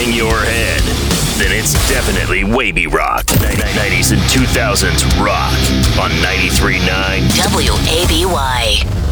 bang your head, then it's definitely Wavy Rock. 90s and 2000s rock on 93.9 WABY.